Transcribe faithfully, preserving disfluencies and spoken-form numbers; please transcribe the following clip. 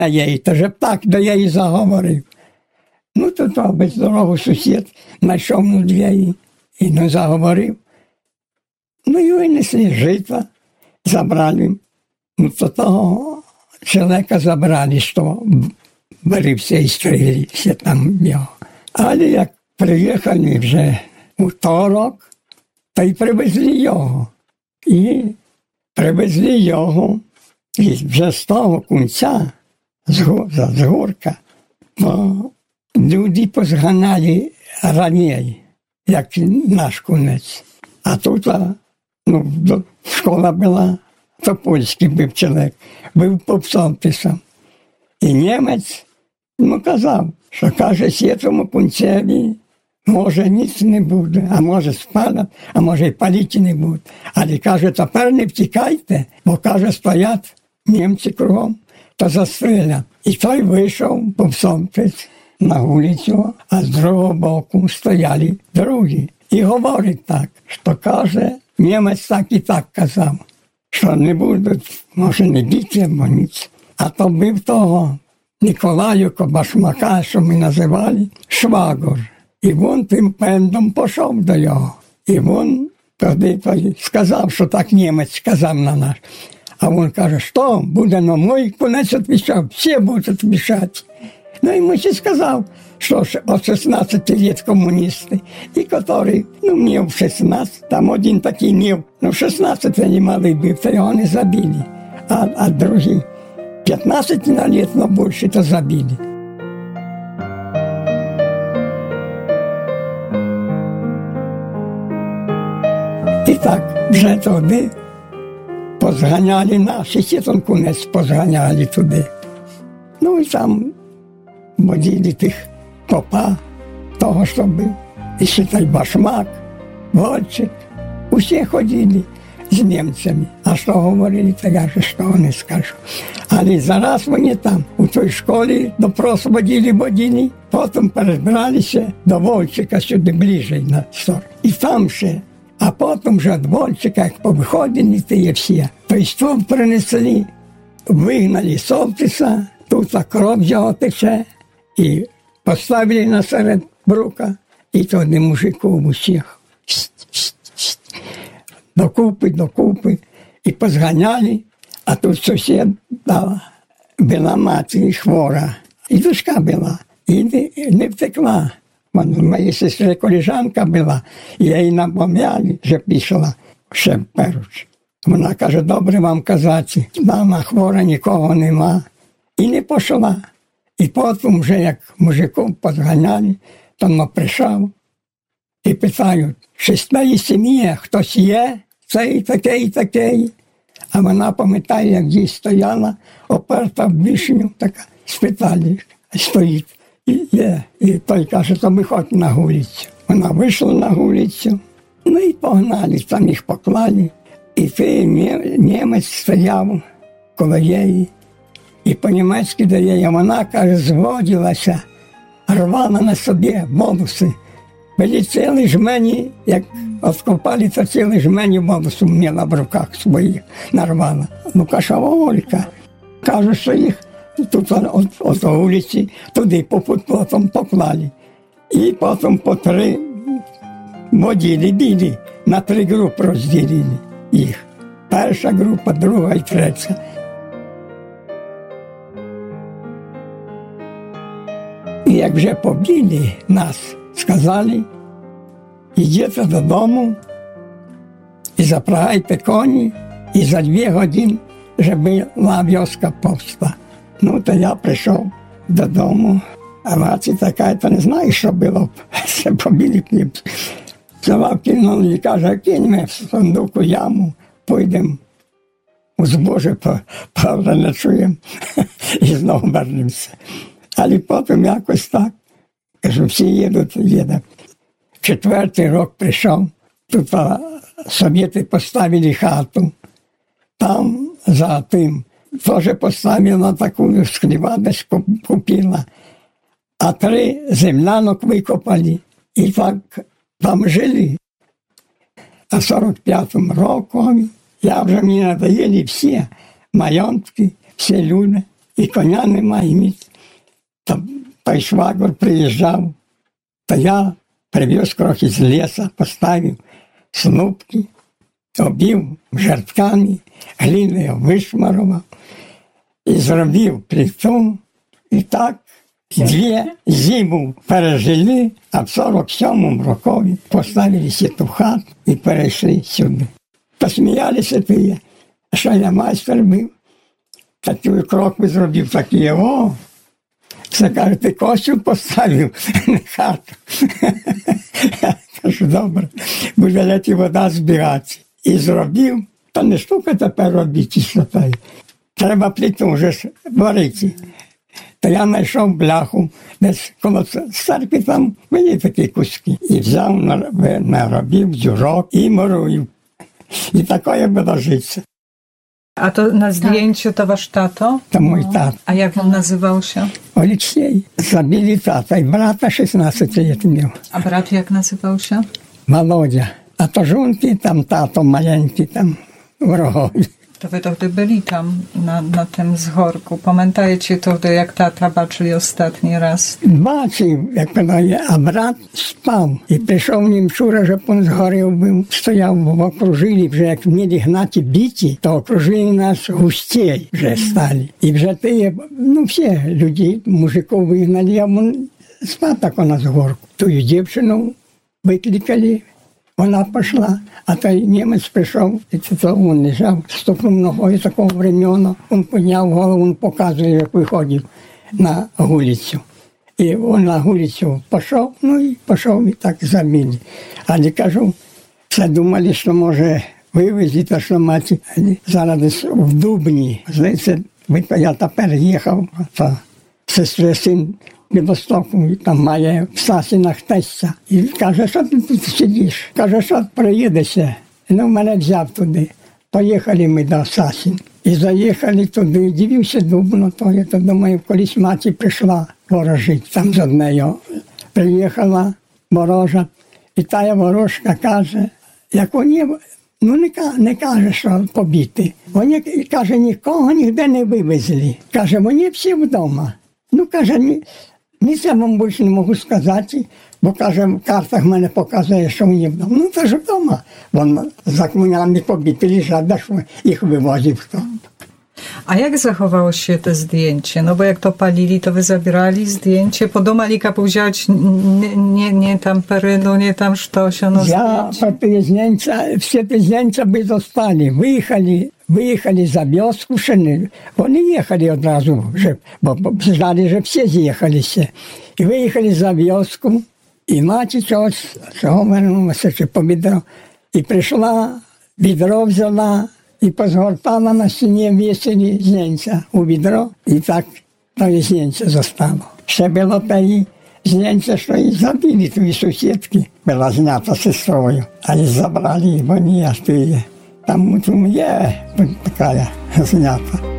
А я їй теж так, да я їй заговорив. Ну, то то без дорогу сусід знайшов на двері і не заговорив. Ну, і винесли житло, забрали. Ну, то того чоловіка забрали, що борився і стрілився там його. Але як приїхали вже у второк, та й привезли його. І привезли його, і вже з того кінця, з горка, люди позганяли раніше, як наш кінець. А тут, ну, школа була, то польський був чоловік, був попсовписом. І німець, ну, казав, що, каже, світому кінцеві, може, ніч не буде, а може, спалять, а може, і паліті не буде. Але, каже, тепер не втікайте, бо, каже, стоять німці кругом, то застрелять. І той вийшов попсовпис на вулицю, а з другого боку стояли другі. І говорить так, що, каже, німець так і так казав, що не будуть, може, не бити, або ніч. А то бив того Ніколаюка Башмака, що ми називали, швагор. І він тим пендом пішов до його. І він тоді той сказав, що так німець сказав на нас. А він каже, що буде на мій кінець відповідав, всі будуть відповідати. Ну, і мені сказав, що от шістнадцяти літ комуністи, і який, ну, мені в шістнадцять, там один такий мів, ну, в шістнадцять вони мали бив, то його не забили. А, а другі п'ятнадцять літ, но більше, то забили. І так, вже туди позганяли наші, ті там кінець позганяли туди. Ну, і там водили тих попа, того, що був. І ще той Башмак, Вольчик. Усі ходили з німцями. А що говорили, то я ж що не скажу. Але зараз вони там, у той школі, допрос водили, водили, потім перебралися до Вольчика сюди ближче на сторону. І там ще. А потім вже від Вольчика, як повиходили ті всі, то й стул принесли, вигнали Совтиса, тут кров його тече, і поставили насеред брука, і тоді мужиків усіх. Докупи, докупи, і позганяли, а тут сусід дала, була мати хвора, і дочка була, і не, не втекла. Моя сестра колежанка була, і я її напом'яли, що пішла ще перуч. Вона каже, добре вам казати, мама хвора, нікого нема. І не пішла. І потім вже, як мужиків позганяли, то вона прийшов і питають, шістої сім'ї хтось є, цей, такий, такий. А вона пам'ятає, як їй стояла, оперта в вишню, така, спитали, стоїть. І є. І той каже, то виходь на вулицю. Вона вийшла на вулицю, ну і погнали, там їх поклали. І той німець стояв коло її, і по-німецьки дає, вона, каже, зводилася, рвала на собі волоси. Були цілі жмені, як откопали, то цілі жмені волосу мала в руках своїх, нарвала. Ну, каже, Олька, каже, що їх тут от, от вулиці, туди потім поклали. І потім по три водили, били, на три групи розділили їх. Перша група, друга і третя. І як вже побили нас, сказали, йдете додому і запрягайте коні, і за дві години вже була війська повста. Ну, то я прийшов додому, а мати така, то не знаю, що було б, ще побили хліб. Слова кинули і каже, киньмо в сундуку яму, пойдемо у збоже, правда, не чуємо, і знову вернемося. Але потім якось так, кажу, всі їдуть, їдуть. Четвертий рік прийшов, тут совєти поставили хату, там за тим теж поставила таку скліва, десь купила, а три землянок викопали і так там жили. А сорок п'ятому року я вже мені надоїли всі майонтки, всі люди, і коня немає, і мій. Та, той швагор приїжджав, то я привез трохи з лісу, поставив снупки, обів жертками, глиною вишмарував і зробив плиту. І так дві зиму пережили, а в сорок сьомому році поставили сіту хату і перейшли сюди. Посміялися ті, що я майстер був. Такий крок би зробив, такий, о, це, каже, ти костюм поставив на хату. Я кажу, добре, буде леті вода збігати. І зробив, та не штука тепер робити чистотою. Треба плиту вже варити. Та я знайшов бляху, десь коло церкви там були такі куски. І взяв, наробив дзюрок і мурую. І таке було життя. A to na zdjęciu to wasz tato? To mój tata. A jak on nazywał się? Oleksiej. Zabili tata i brata szesnaście lat miał. A brat jak nazywał się? Володя. A to żonki tam, tato maleńki tam, wrogowie. To wy to wtedy byli tam na, na tym zgorku. Pamiętajcie to wtedy, jak tata baczyli ostatni raz? Бачив, як подає, а брат спав. І прийшов німчура, щоб він згорів, був, стояв, бо окружили, вже як вміли гнати біті, то окружили нас густей вже стали. І вже ті, ну всі люди, мужиків вигнали, а він спав так на згорку. Ту дівчину викликали, вона пішла, а той німець прийшов, і то він лежав, стукнув ногою такого времена, він підняв голову, він показує, як виходив на вулицю. І він на вулицю пішов, ну і пішов, і так забили. Але кажу, все думали, що може вивезти, що мати. Зараз десь в Дубні, здається, я тепер їхав, то сестри син Білостоку, і там має в Сасінах тестя. І каже, що ти тут сидиш? Каже, що приїдешся? Ну, мене взяв туди. Поїхали ми до Сасін. І заїхали туди, дивився Дубно, то я то думаю, колись мати прийшла ворожити. Там з однею приїхала ворожа, і та ворожка каже, як вони, ну не, не каже, що побіти. Вони, каже, нікого ніде не вивезли. Каже, вони всі вдома. Ну, каже, ні, ні це вам більше не можу сказати, бо, каже, в картах мене показує, що вони вдома. Ну, це ж вдома. Вон за кмунями побіти лежать, да що їх вивозив хто. A jak zachowało się to zdjęcie? No bo jak to palili, to wy zabierali zdjęcie, подумали, как взять nie, nie, nie tam perynu, nie tam sztosio, no Я по те здjęcia, всі ті здjęcia би zostali, виїхали, виїхали за вёску, ще не, вони їхали одразу, вже, бо знали, що всі з'їхалися. І виїхали за вёску, і мати чогось, чого вернулася, чи по відро. І прийшла, відро взяла, і позгортала на стіні вісілі здjęcia у відро, і так то здjęcie zostało. Ще було те здjęcie, що і забили твої сусідки, була знята сестрою, а і забрали, вони аж ти, там є така знята.